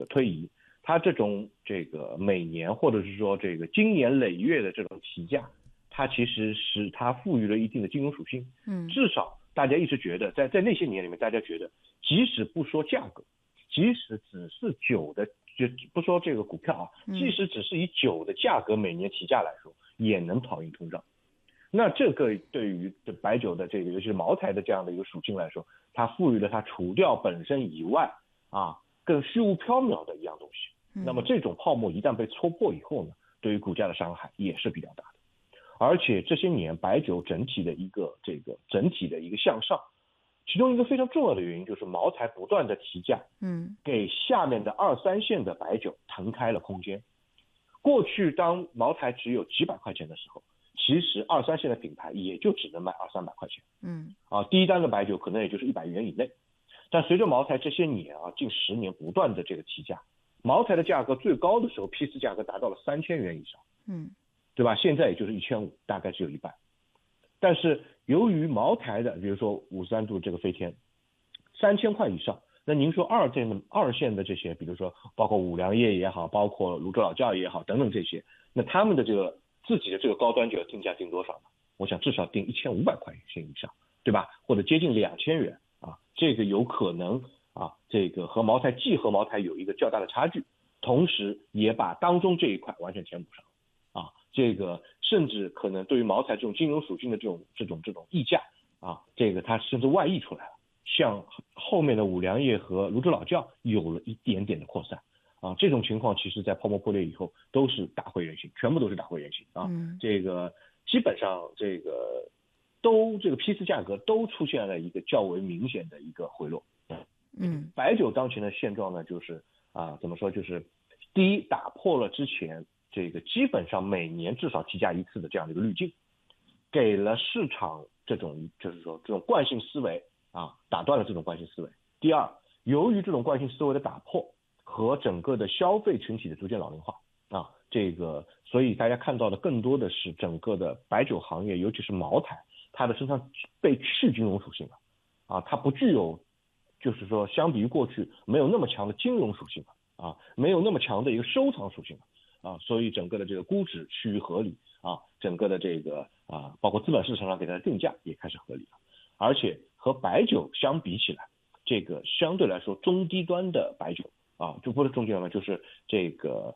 推移，它这种这个每年或者是说这个经年累月的这种提价，它其实是它赋予了一定的金融属性。至少大家一直觉得在那些年里面，大家觉得即使不说价格，即使只是酒的，就不说这个股票啊，即使只是以酒的价格每年提价来说，也能跑赢通胀。那这个对于白酒的这个尤其是茅台的这样的一个属性来说，它赋予了它除掉本身以外更虚无缥缈的一样东西。那么这种泡沫一旦被戳破以后呢，对于股价的伤害也是比较大的。而且这些年白酒整体的一个向上，其中一个非常重要的原因就是茅台不断的提价，给下面的2、3线的白酒腾开了空间。过去当茅台只有几百块钱的时候，其实2、3线的品牌也就只能卖200、300块钱，第一单的白酒可能也就是100元以内。但随着茅台这些年近10年不断的这个提价，茅台的价格最高的时候批次价格达到了3000元以上，对吧？现在也就是1500，大概只有一半。但是由于茅台的比如说53度这个飞天3000块以上，那您说二线的这些，比如说包括五粮液也好，包括泸州老窖也好等等这些，那他们的这个自己的这个高端酒要定价定多少呢？我想至少定1500块钱以上，对吧？或者接近2000元这个有可能这个和茅台有一个较大的差距，同时也把当中这一块完全填补上这个甚至可能对于茅台这种金融属性的这种溢价这个它甚至外溢出来了，像后面的五粮液和泸州老窖有了一点点的扩散这种情况其实在泡沫破裂以后都是打回原形，全部都是打回原形这个基本上这个批次价格都出现了一个较为明显的一个回落。白酒当前的现状呢，就是怎么说，就是第一，打破了之前这个基本上每年至少提价一次的这样的一个滤镜，给了市场这种就是说这种惯性思维打断了这种惯性思维。第二，由于这种惯性思维的打破和整个的消费群体的逐渐老龄化这个所以大家看到的更多的是整个的白酒行业，尤其是茅台，它的身上被去金融属性了它不具有就是说相比于过去没有那么强的金融属性了没有那么强的一个收藏属性了所以整个的这个估值趋于合理整个的这个包括资本市场上给它的定价也开始合理了。而且和白酒相比起来，这个相对来说中低端的白酒就不是中低端，就是这个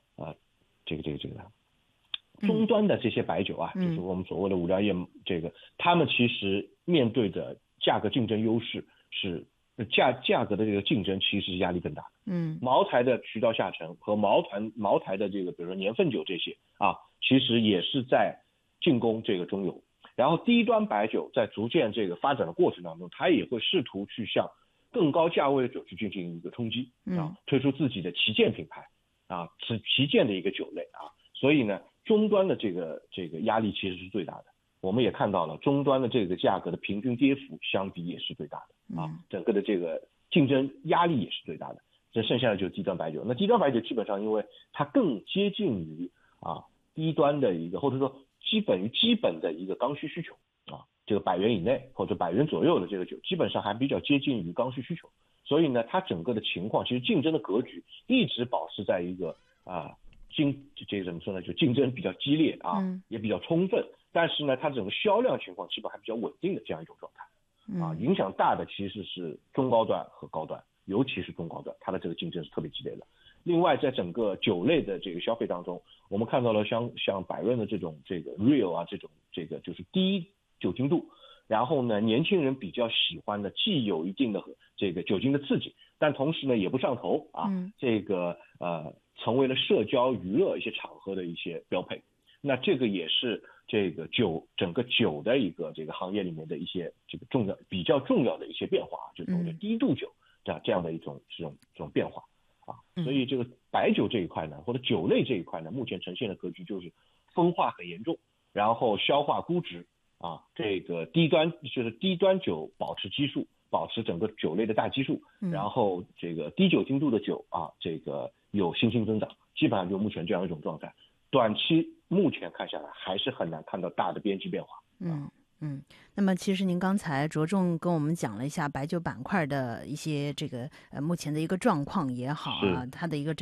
终端的这些白酒就是我们所谓的五粮液，这个他们其实面对的价格竞争优势是价格的这个竞争其实是压力更大的。茅台的渠道下沉和茅台的这个比如说年份酒这些其实也是在进攻这个中游。然后低端白酒在逐渐这个发展的过程当中，它也会试图去向更高价位的酒去进行一个冲击推出自己的旗舰品牌是旗舰的一个酒类所以呢终端的这个压力其实是最大的。我们也看到了终端的这个价格的平均跌幅相比也是最大的整个的这个竞争压力也是最大的。这剩下的就是低端白酒。那低端白酒基本上因为它更接近于低端的一个或者说基本的一个刚需需求这个100元以内或者100元左右的这个酒基本上还比较接近于刚需需求。所以呢它整个的情况其实竞争的格局一直保持在一个这个怎么说呢，就竞争比较激烈也比较充分，但是呢它整个销量情况基本还比较稳定的这样一种状态影响大的其实是中高端和高端，尤其是中高端，它的这个竞争是特别激烈的。另外在整个酒类的这个消费当中，我们看到了像百润的这种这个 Real 这个就是低酒精度，然后呢年轻人比较喜欢的，既有一定的这个酒精的刺激，但同时呢也不上头这个成为了社交娱乐一些场合的一些标配。那这个也是这个整个酒的一个这个行业里面的一些这个比较重要的一些变化就是所谓的低度酒这样的这种变化所以这个白酒这一块呢，或者酒类这一块呢，目前呈现的格局就是分化很严重，然后消化估值这个低端酒保持基数，保持整个酒类的大基数，然后这个低酒精度的酒这个有新兴增长，基本上就目前这样一种状态。短期目前看下来还是很难看到大的边际变化。 那么其实您刚才着重跟我们讲了一下白酒板块的一些这个目前的一个状况也好它的一个